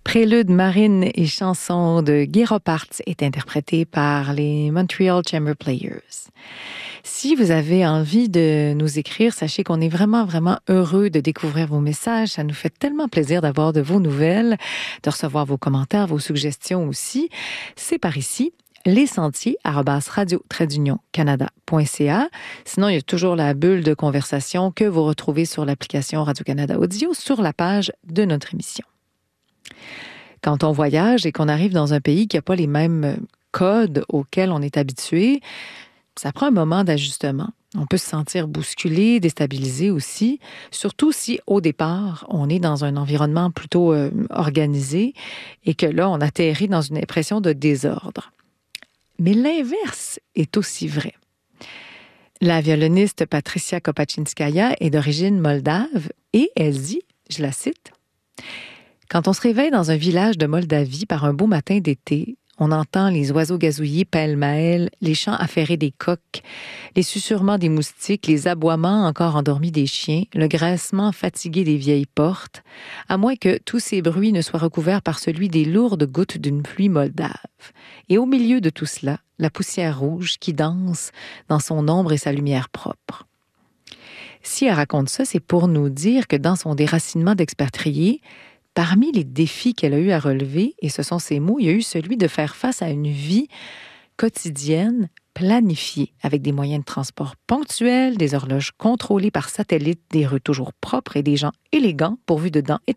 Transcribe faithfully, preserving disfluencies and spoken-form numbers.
Prélude marine et chanson de Guy Ropart est interprété par les Montreal Chamber Players. Si vous avez envie de nous écrire, sachez qu'on est vraiment, vraiment heureux de découvrir vos messages. Ça nous fait tellement plaisir d'avoir de vos nouvelles, de recevoir vos commentaires, vos suggestions aussi. C'est par ici, lessentiers arobase radio trait d'union canada point c a. Sinon, il y a toujours la bulle de conversation que vous retrouvez sur l'application Radio-Canada Audio sur la page de notre émission. Quand on voyage et qu'on arrive dans un pays qui n'a pas les mêmes codes auxquels on est habitué, ça prend un moment d'ajustement. On peut se sentir bousculé, déstabilisé aussi, surtout si, au départ, on est dans un environnement plutôt euh, organisé et que là, on atterrit dans une impression de désordre. Mais l'inverse est aussi vrai. La violoniste Patricia Kopachinskaya est d'origine moldave et elle dit, je la cite, « Quand on se réveille dans un village de Moldavie par un beau matin d'été, on entend les oiseaux gazouiller pêle-mêle, les chants affairés des coqs, les susurrements des moustiques, les aboiements encore endormis des chiens, le graissement fatigué des vieilles portes, à moins que tous ces bruits ne soient recouverts par celui des lourdes gouttes d'une pluie moldave. Et au milieu de tout cela, la poussière rouge qui danse dans son ombre et sa lumière propre. » Si elle raconte ça, c'est pour nous dire que dans son déracinement d'expatriée, parmi les défis qu'elle a eu à relever, et ce sont ses mots, il y a eu celui de faire face à une vie quotidienne planifiée, avec des moyens de transport ponctuels, des horloges contrôlées par satellite, des rues toujours propres et des gens élégants pourvus de dents et de